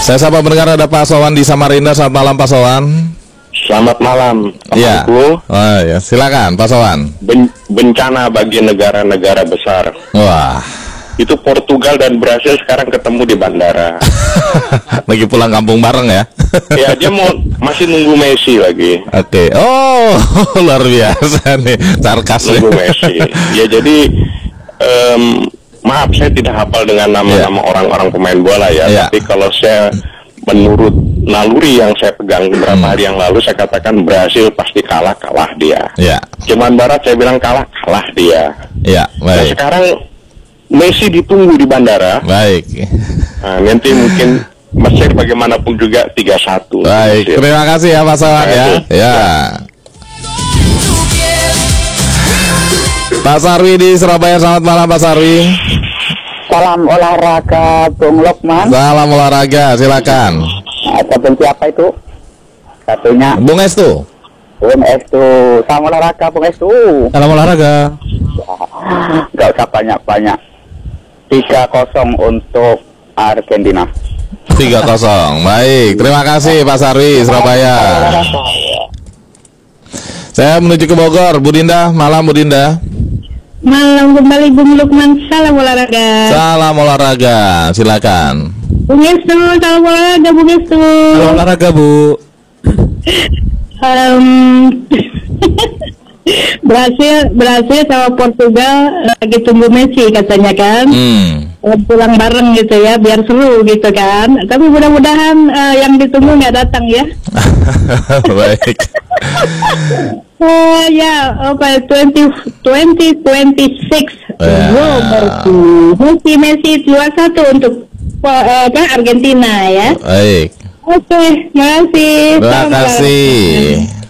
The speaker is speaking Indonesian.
Saya sapa pendengar, ada Pak Sowan di Samarinda. Selamat malam Pak Sowan. Selamat malam. Iya. Oh ya, silakan Pak Sowan. Bencana bagi negara-negara besar. Wah. Itu Portugal dan Brasil sekarang ketemu di bandara. Lagi pulang kampung bareng ya? Ya, dia masih nunggu Messi lagi. Oke. Oh, luar biasa nih, sarkas. Nunggu Messi. Ya, jadi maaf saya tidak hafal dengan nama-nama orang-orang pemain bola ya. Tapi kalau saya menurut naluri yang saya pegang beberapa hari yang lalu, saya katakan Brasil pasti kalah dia. Cuman Barat saya bilang kalah dia. Baik. Nah, sekarang Messi ditunggu di bandara. Baik. Nah, nanti mungkin Mesir bagaimanapun juga 3-1. Baik. Mesir. Terima kasih ya Pak Sowan ya. Ya. Pak Sarwi di Surabaya, selamat malam Pak Sarwi. Salam olahraga Bung Lokman. Salam olahraga, silakan. Ada siapa itu? Satunya Bung Estu. Bung Estu. Salam olahraga Bung Estu. Salam olahraga. Gak usah banyak-banyak. 3-0 untuk Argentina. 3-0. Baik, terima kasih Pak Sarwi, Surabaya. Saya menuju ke Bogor. Bu Dinda, malam Bu Dinda. Malam kembali Bung Lukman, salam olahraga. Salam olahraga, silakan. Bung Estu, salam olahraga Bung Estu. Salam olahraga Bu. Brasil sama Portugal lagi tunggu Messi katanya kan. Pulang bareng gitu ya, biar seru gitu kan. Tapi mudah-mudahan yang ditunggu nggak datang ya. Baik. Ya, 2026. Messi 2-1 untuk Argentina ya. Baik. Oke, terima kasih. Terima kasih.